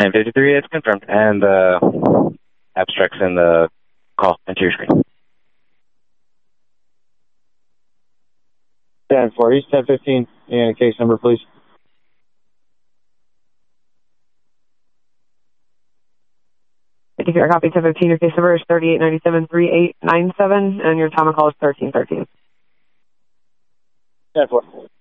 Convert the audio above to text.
953, it's confirmed. And the abstracts in the call into your screen. 10-4 East 1015, and case number, please. If you're copy 1015, your case number is 3897-3897, and your time of call is 1313. 10-4.